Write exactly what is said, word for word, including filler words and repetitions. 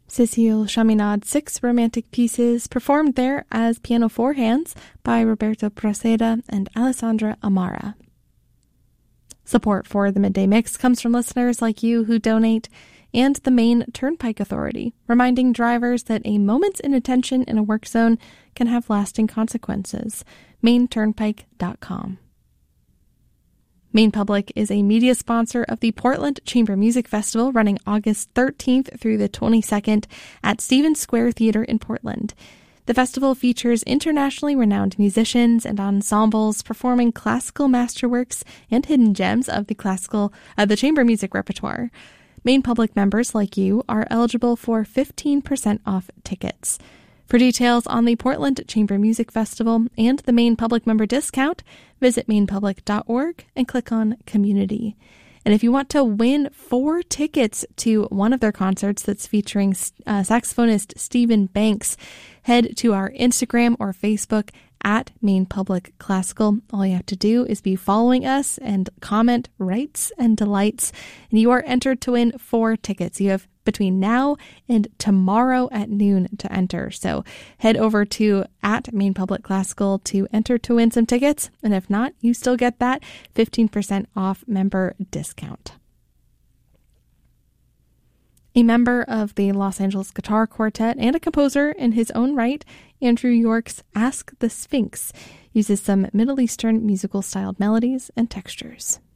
Cécile Chaminade's six romantic pieces performed there as piano four hands by Roberto Proceda and Alessandra Amara. Support for the Midday Mix comes from listeners like you who donate, and the Maine Turnpike Authority, reminding drivers that a moment's inattention in a work zone can have lasting consequences. maine turnpike dot com. Maine Public is a media sponsor of the Portland Chamber Music Festival, running August thirteenth through the twenty-second at Stevens Square Theater in Portland. The festival features internationally renowned musicians and ensembles performing classical masterworks and hidden gems of the classical of the chamber music repertoire. Maine Public members like you are eligible for fifteen percent off tickets. For details on the Portland Chamber Music Festival and the Maine Public member discount, visit maine public dot org and click on Community. And if you want to win four tickets to one of their concerts that's featuring uh, saxophonist Stephen Banks, head to our Instagram or Facebook at Maine Public Classical. All you have to do is be following us and comment rights and delights, and you are entered to win four tickets. You have between now and tomorrow at noon to enter. So head over to at Maine Public Classical to enter to win some tickets. And if not, you still get that fifteen percent off member discount. A member of the Los Angeles Guitar Quartet and a composer in his own right, Andrew York's Ask the Sphinx uses some Middle Eastern musical styled melodies and textures.